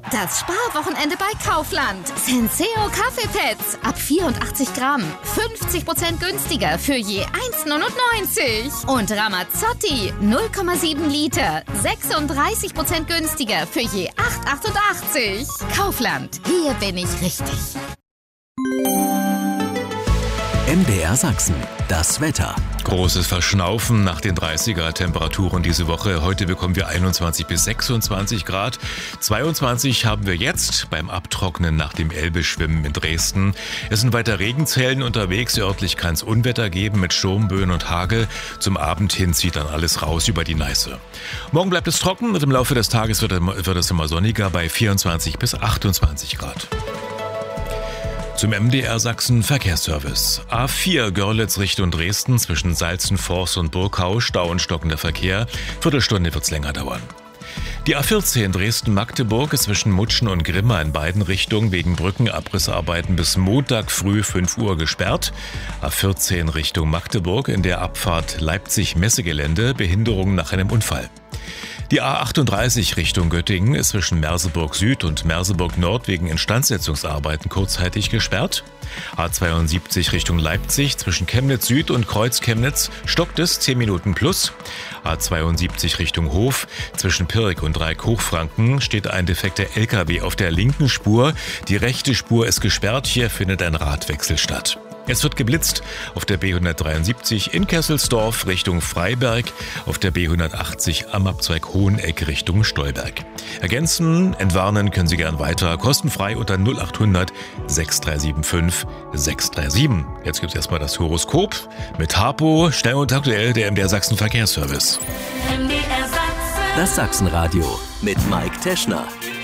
Das Sparwochenende bei Kaufland. Senseo Kaffeepads ab 84 Gramm. 50% günstiger für je 1,99. Und Ramazzotti 0,7 Liter. 36% günstiger für je 8,88. Kaufland. Hier bin ich richtig. MDR Sachsen, das Wetter. Großes Verschnaufen nach den 30er-Temperaturen diese Woche. Heute bekommen wir 21 bis 26 Grad. 22 haben wir jetzt beim Abtrocknen nach dem Elbe-Schwimmen in Dresden. Es sind weiter Regenzellen unterwegs. Örtlich kann es Unwetter geben mit Sturmböen und Hagel. Zum Abend hin zieht dann alles raus über die Neiße. Morgen bleibt es trocken und im Laufe des Tages wird es immer sonniger bei 24 bis 28 Grad. Zum MDR Sachsen Verkehrsservice. A4 Görlitz Richtung Dresden zwischen Salzenforst und Burgau, Stau und stockender Verkehr. Viertelstunde wird's länger dauern. Die A14 Dresden-Magdeburg ist zwischen Mutschen und Grimma in beiden Richtungen wegen Brückenabrissarbeiten bis Montag früh 5 Uhr gesperrt. A14 Richtung Magdeburg in der Abfahrt Leipzig-Messegelände, Behinderung nach einem Unfall. Die A38 Richtung Göttingen ist zwischen Merseburg Süd und Merseburg Nord wegen Instandsetzungsarbeiten kurzzeitig gesperrt. A72 Richtung Leipzig zwischen Chemnitz Süd und Kreuz Chemnitz stockt es 10 Minuten plus. A72 Richtung Hof zwischen Pirk und Dreieck Hochfranken steht ein defekter LKW auf der linken Spur. Die rechte Spur ist gesperrt, hier findet ein Radwechsel statt. Es wird geblitzt auf der B173 in Kesselsdorf Richtung Freiberg, auf der B180 am Abzweig Hoheneck Richtung Stolberg. Ergänzen, entwarnen können Sie gern weiter, kostenfrei unter 0800 6375 637. Jetzt gibt es erstmal das Horoskop mit Harpo, schnell und aktuell der MDR Sachsen Verkehrsservice. Das Sachsenradio mit Mike Teschner.